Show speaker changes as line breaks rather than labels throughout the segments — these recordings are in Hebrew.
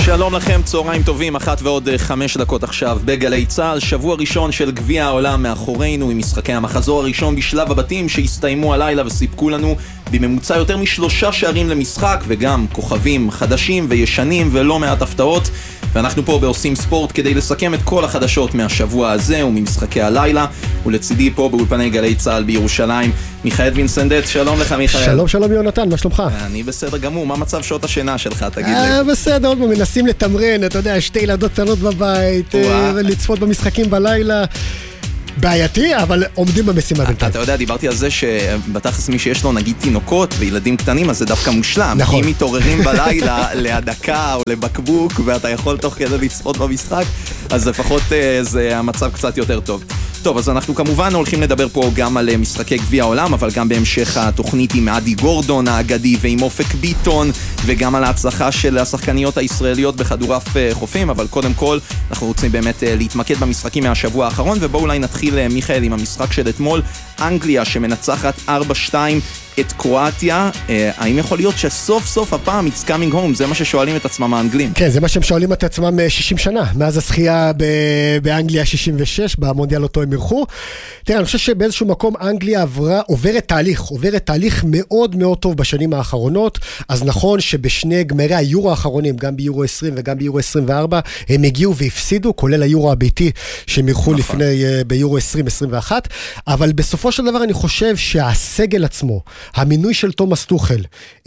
שלום לכם, צהריים טובים, 1:05 עכשיו בגלי צהל. שבוע ראשון של גביע העולם מאחורינו, עם משחקי המחזור הראשון בשלב הבתים שהסתיימו הלילה וסיפקו לנו בממוצע יותר מ3 שערים למשחק, וגם כוכבים חדשים וישנים ולא מעט הפתעות. ואנחנו פה בעושים ספורט כדי לסכם את כל החדשות מהשבוע הזה וממשחקי הלילה. ולצידי פה באולפני גלי צהל בירושלים מיכאל וינסנדט. שלום לך מיכאל.
שלום שלום יונתן, מה שלומך?
אני בסדר גמור. מה מצב שעות השינה שלך, תגיד לי?
בסדר, עוד מנסים לתמרן, אתה יודע, 2 ילדות קטנות בבית ולצפות במשחקים בלילה. בעייתי, אבל עומדים במשימה בינתיים.
אתה יודע, דיברתי על זה שבתכלס מי שיש לו נגיד תינוקות וילדים קטנים, אז זה דווקא מושלם.
נכון.
אם מתעוררים בלילה להדקה או לבקבוק, ואתה יכול תוך כדי לצפות במשחק, אז לפחות זה המצב קצת יותר טוב. טוב, אז אנחנו כמובן הולכים לדבר פה גם על משחקי גביע העולם, אבל גם בהמשך התוכנית עם אדי גורדון האגדי ועם אופק ביטון, וגם על ההצלחה של השחקניות הישראליות בכדורעף חופים. אבל קודם כל אנחנו רוצים באמת להתמקד במשחקים מהשבוע האחרון, ובואו אולי נתחיל מיכאל עם המשחק של אתמול. אנגליה שמנצחת 4-2 את קרואטיה. האם יכול להיות שסוף סוף הפעם it's coming home? זה מה ששואלים את עצמם האנגלים.
כן, זה מה שהם שואלים את עצמם 60 שנה, מאז הזכייה באנגליה 66, במונדיאל אותו הם ירחו. תראה, אני חושב שבאיזשהו מקום אנגליה עוברת תהליך מאוד מאוד טוב בשנים האחרונות. אז נכון שבשני גמרי היורו האחרונים, גם ביורו 20 וגם ביורו 24, הם הגיעו והפסידו, כולל היורו הביתי שהם ירחו לפני ביורו 2021, אבל בסופו של דבר אני חושב שהסגל עצמו, המינוי של תומאס טוחל,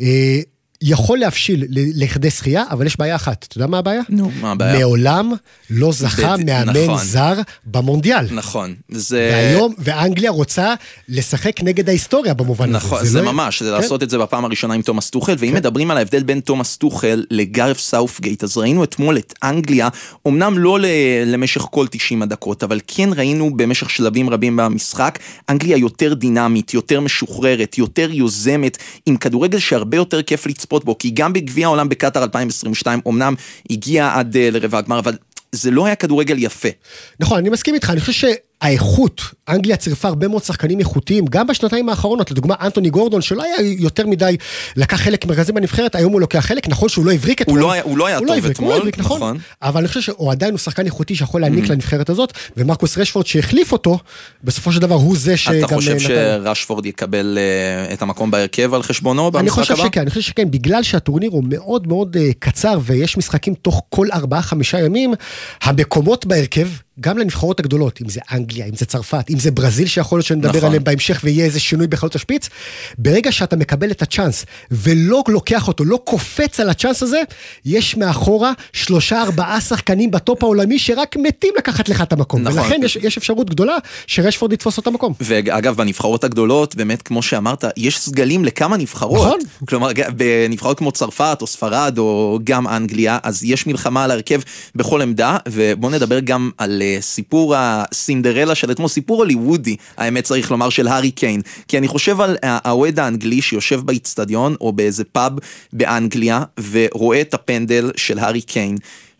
יכול להפשיל לכדי שחייה, אבל יש בעיה אחת. אתה יודע מה הבעיה?
נו, מה הבעיה?
מעולם לא זכה מאמן זר במונדיאל.
נכון.
והיום, ואנגליה רוצה לשחק נגד ההיסטוריה במובן הזה.
נכון, זה ממש, זה לעשות את זה בפעם הראשונה עם תומאס טוחל, ואם מדברים על ההבדל בין תומאס טוחל לגארף סאות'גייט, אז ראינו אתמול את אנגליה, אמנם לא למשך כל 90 הדקות, אבל כן ראינו במשך שלבים רבים במשחק, אנגליה יותר דינמית, יותר משוחררת, יותר יוזמת, עם כדורגל שהרבה יותר כיף לצפות בו, כי גם בגביע העולם בקטר 2022, אמנם הגיע עד לרבע הגמר, אבל זה לא היה כדורגל יפה.
נכון, אני מסכים איתך, אני חושב שהאיכות, אנגליה צירפה הרבה מאוד שחקנים איכותיים, גם בשנתיים האחרונות, לדוגמה אנטוני גורדון, שלא היה יותר מדי לקח חלק מרכזי בנבחרת, היום הוא לוקח חלק, נכון שהוא לא הבריק אתמול.
הוא לא היה טוב אתמול, נכון.
אבל אני חושב שהוא עדיין הוא שחקן איכותי שיכול להעניק לנבחרת הזאת, ומרקוס רשפורד שהחליף אותו, בסופו של דבר הוא זה שגם...
אתה חושב שרשפורד יקבל את המקום בהרכב על חשבונו במשחק הבא?
אני חושב שכן, בגלל שהטורניר הוא מאוד מאוד קצר, ויש משחקים תוך כל 4-5 ימים, המקומות בהרכב, גם לנבחרות הגדולות, אם זה אנגליה, אם זה צרפת, אם זה ברזיל שיכול להיות שנדבר עליהם בהמשך ויהיה איזה שינוי בחלוץ השפיץ, ברגע שאתה מקבל את הצ'אנס ולא לוקח אותו, לא קופץ על הצ'אנס הזה, יש מאחורה 3-4 שחקנים בטופ העולמי שרק מתים לקחת לך את המקום. נכון. ולכן יש אפשרות גדולה שרשפורד יתפוס את המקום.
ואגב, בנבחרות הגדולות, באמת כמו שאמרת, יש סגלים לכמה נבחרות. נכון. כלומר, בנבחרות כמו צרפת או ספרד או גם אנגליה, אז יש מלחמה על הרכב בכל עמדה, ובוא נדבר גם על סיפור הסינדרלה של אתמול, סיפור הוליוודי, האמת צריך לומר, של הארי קיין, כי אני חושב על האוהד האנגלי שיושב באצטדיון או באיזה פאב באנגליה ורואה את הפנדל של הארי קיין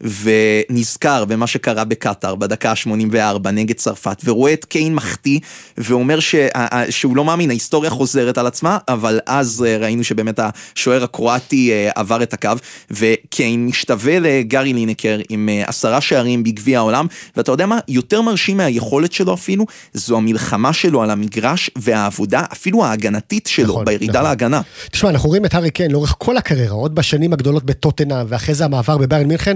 ונזכר במה שקרה בקטר בדקה 84 נגד צרפת, ורואה את קיין מחטיא ואומר שהוא לא מאמין, ההיסטוריה חוזרת על עצמה, אבל אז ראינו שבאמת השוער הקרואטי עבר את הקו, וקיין משתווה לגארי לינקר עם 10 שערים בגביע העולם. ואתה יודע מה? יותר מרשים מהיכולת שלו אפילו, זו המלחמה שלו על המגרש והעבודה, אפילו ההגנתית שלו, בירידה להגנה.
תשמע, אנחנו רואים את הארי קיין לאורך כל הקריירה, עוד בשנים הגדולות בטוטנהאם, ואחרי זה המעבר בביירן מינכן,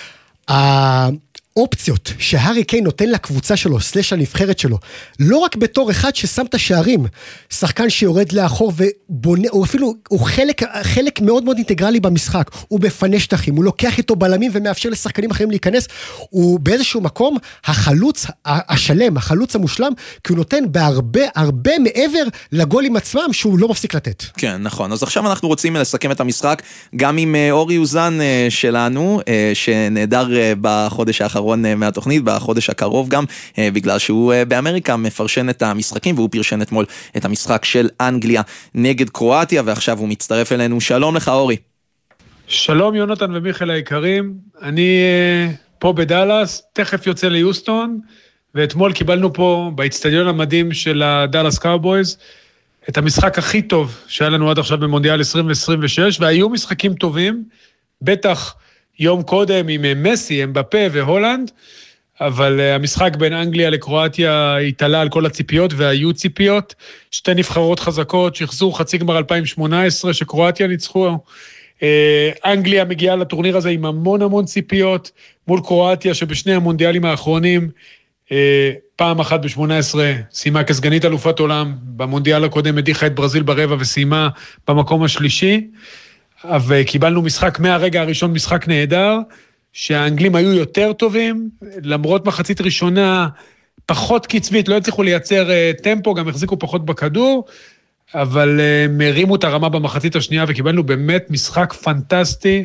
האופציות שהארי קיין נותן לקבוצה שלו, סלש הנבחרת שלו, לא רק בתור אחד ששם את השערים, שחקן שיורד לאחור ובונה, הוא אפילו, הוא חלק מאוד מאוד אינטגרלי במשחק, הוא בפני שטחים, הוא לוקח איתו בלמים ומאפשר לשחקנים אחרים להיכנס, הוא באיזשהו מקום החלוץ השלם, החלוץ המושלם, כי הוא נותן הרבה מעבר לגולים עצמם שהוא לא מפסיק לתת.
כן, נכון. אז עכשיו אנחנו רוצים לסכם את המשחק, גם עם אורי אוזן שלנו, שנהדר בחודש האחרון מהתוכנית, בחודש הקרוב גם, בגלל שהוא באמריקה מפרשן את המשחקים, והוא פרשן אתמול את המשחק של אנגליה נגד קרואטיה, ועכשיו הוא מצטרף אלינו. שלום לך אורי.
שלום יונתן ומיכאל היקרים, אני פה בדלס, תכף יוצא ליוסטון, ואתמול קיבלנו פה באצטדיון המדהים של הדלס קאובויז, את המשחק הכי טוב שהיה לנו עד עכשיו במונדיאל 2026, והיו משחקים טובים, בטח יום קודם עם מסי, אמבפה והולנד, אבל המשחק בין אנגליה לקרואטיה התעלה על כל הציפיות, והיו ציפיות, שתי נבחרות חזקות, שחזור חצי גמר 2018, שקרואטיה ניצחו, אנגליה מגיעה לטורניר הזה עם המון ציפיות, מול קרואטיה שבשני המונדיאלים האחרונים, פעם אחת ב-18 סיימה כסגנית אלופת עולם, במונדיאל הקודם הדיחה את ברזיל ברבע וסיימה במקום השלישי, וקיבלנו משחק מהרגע הראשון, משחק נהדר, שהאנגלים היו יותר טובים, למרות מחצית ראשונה פחות קצבית, לא הצליחו לייצר טמפו, גם החזיקו פחות בכדור, אבל מרימו את הרמה במחצית השנייה, וקיבלנו באמת משחק פנטסטי,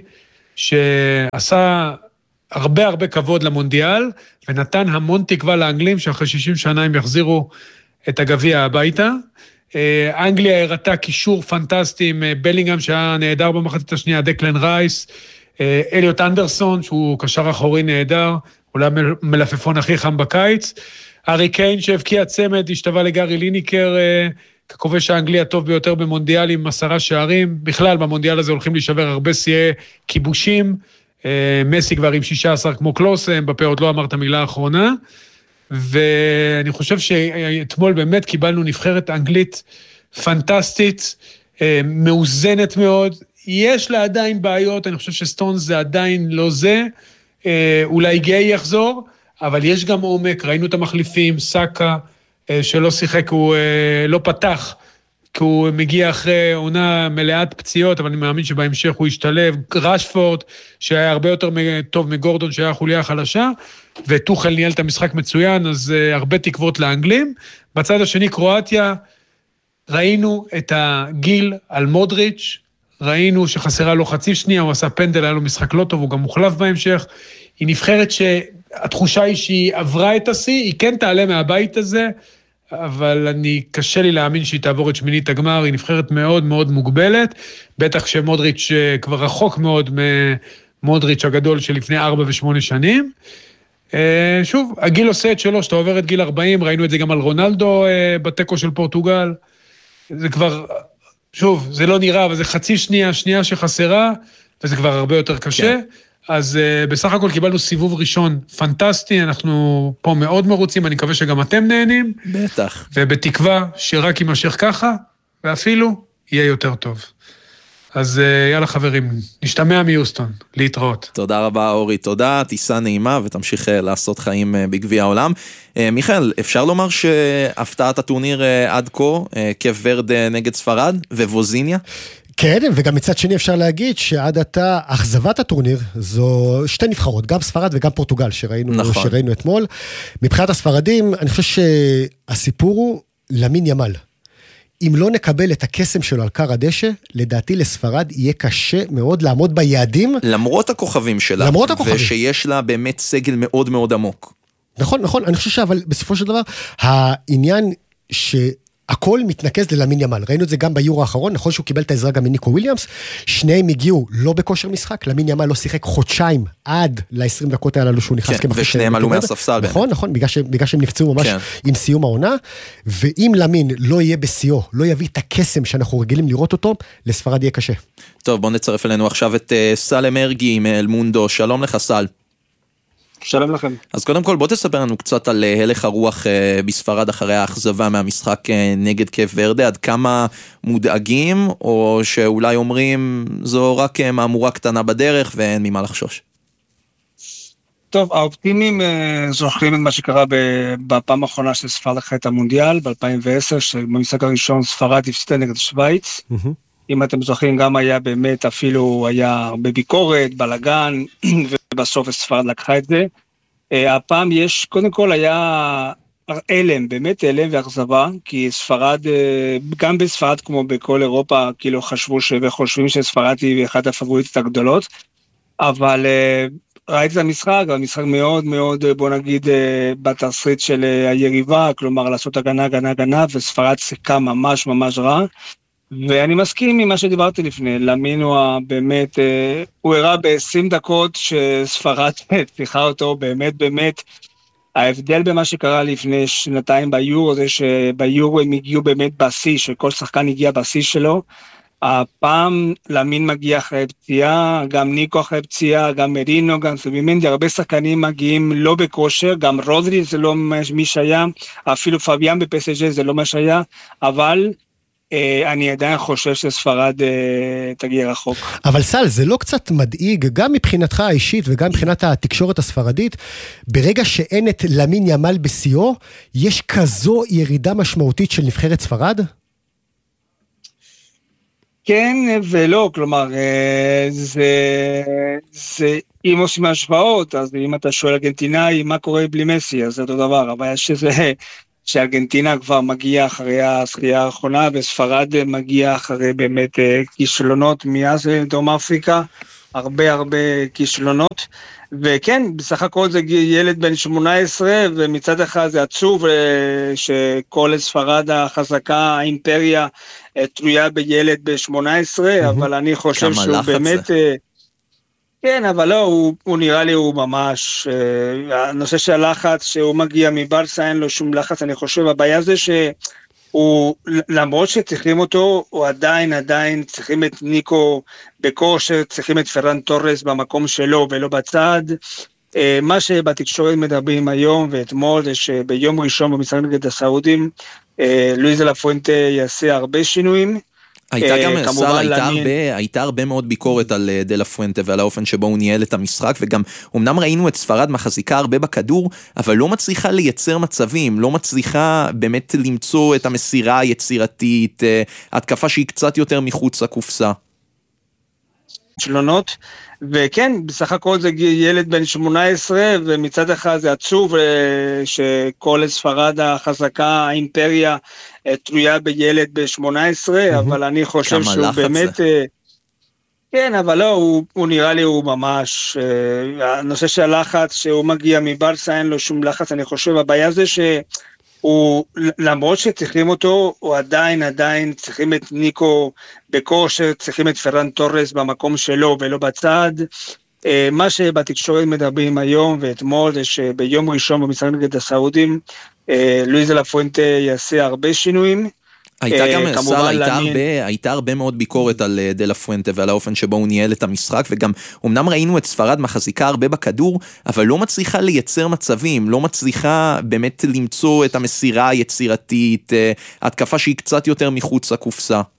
שעשה הרבה כבוד למונדיאל, ונתן המון תקווה לאנגלים, שאחרי 60 שנה הם יחזירו את הגביע הביתה. אנגליה הראתה קישור פנטסטי עם בלינגהם, שהיה נהדר במחצית השנייה, דקלן רייס, אליוט אנדרסון, שהוא קשר אחורי נהדר, אולי מלפפון הכי חם בקיץ, ארי קיין שהבקיע צמד, השתווה לגארי ליניקר, ככובש האנגלי הטוב ביותר במונדיאל עם 10 שערים, בכלל במונדיאל הזה הולכים להישבר הרבה שיאי כיבושים, מסי כבר עם 16 כמו קלוסם, בפה עוד לא אמרת מילה האחרונה, ואני חושב שאתמול באמת קיבלנו נבחרת אנגלית פנטסטית, מאוזנת מאוד, יש לה עדיין בעיות, אני חושב שסטונס זה עדיין לא זה, אולי גיי יחזור, אבל יש גם עומק, ראינו את המחליפים, סאקה, שלא שיחק, הוא לא פתח, כי הוא מגיע אחרי עונה מלאת פציעות, אבל אני מאמין שבהמשך הוא ישתלב, רשפורד, שהיה הרבה יותר טוב מגורדון, שהיה חוליה חלשה, וטוחל ניהל את המשחק מצוין, אז הרבה תקוות לאנגלים. בצד השני, קרואטיה, ראינו את הגיל על מודריץ', ראינו שחסרה לו חצי שנייה, הוא עשה פנדל, היה לו משחק לא טוב, הוא גם מוחלף בהמשך. היא נבחרת שהתחושה היא שהיא עברה את השיא, היא כן תעלה מהבית הזה, אבל קשה לי להאמין שהיא תעבור את שמינית הגמר, היא נבחרת מאוד מוגבלת, בטח שמודריץ' כבר רחוק מאוד ממודריץ' הגדול שלפני 4 ו8 שנים. שוב, הגיל עושה את שלו, שאתה עובר את גיל 40, ראינו את זה גם על רונלדו בטקו של פורטוגל, זה כבר... שוב, זה לא נראה, אבל זה חצי שנייה שחסרה, וזה כבר הרבה יותר קשה. כן. אז בסך הכל קיבלנו סיבוב ראשון פנטסטי, אנחנו פה מאוד מרוצים, אני מקווה שגם אתם נהנים.
בטח.
ובתקווה שרק יימשך ככה, ואפילו יהיה יותר טוב. אז יאללה חברים, נשתמע מיוסטון, להתראות.
תודה רבה אורי, תודה, טיסה נעימה ותמשיך לעשות חיים בגביע העולם. מיכאל, אפשר לומר שהפתעת הטורניר עד כה, קייב ורדה נגד ספרד ובוזיניה?
כן, וגם מצד שני אפשר להגיד שעד עתה אכזבת הטורניר זו שתי נבחרות, גם ספרד וגם פורטוגל שראינו, נכון. שראינו אתמול. מבחינת הספרדים, אני חושב שהסיפור הוא למין ימל. אם לא נקבל את הקסם שלו על קר הדשא, לדעתי לספרד יהיה קשה מאוד לעמוד ביעדים.
למרות הכוכבים שלה.
למרות הכוכבים.
ושיש לה באמת סגל מאוד עמוק.
נכון, אני חושב אבל בסופו של דבר, העניין שהכל מתנקז ללמין ימל. ראינו את זה גם ביורו האחרון, נכון שהוא קיבל את העזרה גם מניקו וויליאמס, שניהם הגיעו לא בכושר משחק, למין ימל לא שיחק חודשיים עד ל-20 דקות הללו שהוא נכנס
כן, ושניהם עלו מהספסל.
נכון, בגלל שהם נפצעו ממש עם סיום העונה, ואם למין לא יהיה בסיוע, לא יביא את הקסם שאנחנו רגילים לראות אותו, לספרד יהיה קשה.
טוב, בוא נצרף אלינו עכשיו את סל אמרגי מאל מונדו, שלום לך סל.
שלום לכם.
אז קודם כל בוא תספר לנו קצת על הלך הרוח בספרד אחרי האכזבה מהמשחק נגד קייב ורדה, עד כמה מודאגים או שאולי אומרים זו רק מהמורה קטנה בדרך ואין ממה לחשוש.
טוב, האופטימיים זוכרים את מה שקרה בפעם האחרונה של ספרד אחרי את המונדיאל ב-2010, שבמשחק הראשון ספרד הפסידה נגד שוויץ. אם אתם זוכרים גם היה באמת אפילו היה הרבה ביקורת, בלגן, ובסוף ספרד לקחה את זה. הפעם יש, קודם כל היה אלם, באמת אלם ואכזבה, כי ספרד, גם בספרד כמו בכל אירופה, כאילו חשבו וחושבים שספרד היא אחת הפבוריטות הגדולות, אבל ראיתי את המשחק מאוד מאוד, בוא נגיד, בתסריט של היריבה, כלומר לעשות הגנה, וספרד שיחקה ממש רע, ואני מסכים עם מה שדיברתי לפני, למינו באמת, הוא הראה ב-20 דקות שספרד צריכה אותו, באמת, ההבדל במה שקרה לפני שנתיים ביורו, זה שביורו הם הגיעו באמת בשיא, שכל שחקן הגיע בשיא שלו, הפעם למין מגיע אחרי פציעה, גם ניקו אחרי פציעה, גם מרינו, גם סובימנדי, הרבה שחקנים מגיעים לא בכושר, גם רודרי זה לא מי שהיה, אפילו פביאן בפסג' זה לא מה שהיה, אבל אני עדיין חושב שספרד תגיע רחוק.
אבל סל, זה לא קצת מדאיג, גם מבחינתך האישית וגם מבחינת התקשורת הספרדית, ברגע שאין את למין ימל בשיאו, יש כזו ירידה משמעותית של נבחרת ספרד?
כן ולא, כלומר, זה אם עושים השוואות, אז אם אתה שואל ארגנטינאי, מה קורה בלי מסי, אז זה אותו דבר, אבל שארגנטינה כבר מגיעה אחרי הזכייה האחרונה, וספרד מגיעה אחרי באמת כישלונות מאז דרום אפריקה, הרבה כישלונות, וכן, בסך הכל זה ילד בן 18, ומצד אחד זה עצוב שכל ספרד החזקה, האימפריה, תלויה בילד ב-18, אבל אני חושב שהוא באמת... כן, אבל לא, הוא נראה לי, הוא ממש, הנושא של הלחץ, שהוא מגיע מברסה, אין לו שום לחץ, אני חושב, הבעיה זה שהוא, למרות שצריכים אותו, הוא עדיין צריכים את ניקו בכושר, צריכים את פרן טורס במקום שלו ולא בצד, מה שבתקשורת מדברים היום ואתמול, זה שביום ראשון במשחק נגד הסעודים, לואיז דה לה פואנטה יעשה הרבה שינויים,
הייתה הרבה מאוד ביקורת על דה לה פואנטה ועל האופן שבו הוא ניהל את המשחק, וגם אמנם ראינו את ספרד מחזיקה הרבה בכדור, אבל לא מצליחה לייצר מצבים, לא מצליחה באמת למצוא את המסירה היצירתית, התקפה שהיא קצת יותר מחוץ לקופסה.
שלונות, וכן, בסך הכל זה ילד בן 18, ומצד אחד זה עצוב שכל ספרד החזקה, האימפריה, תלויה בילד ב-18, אבל אני חושב שהוא באמת... כן, אבל לא, הוא נראה לי, הוא ממש... הנושא של הלחץ, שהוא מגיע מברסה, אין לו שום לחץ, אני חושב, הבעיה זה הוא, למרות שצריכים אותו, הוא עדיין צריכים את ניקו בכושר, צריכים את פרן טורס במקום שלו ולא בצד. מה שבתקשורת מדברים היום ואתמול, זה שביום ראשון במשחק נגד הסעודים, לואיז דה לה פואנטה יעשה הרבה שינויים.
הייתה הרבה מאוד ביקורת על דה לה פואנטה ועל האופן שבו הוא ניהל את המשחק, וגם אמנם ראינו את ספרד מחזיקה הרבה בכדור, אבל לא מצליחה לייצר מצבים, לא מצליחה באמת למצוא את המסירה היצירתית, התקפה שהיא קצת יותר מחוץ לקופסה.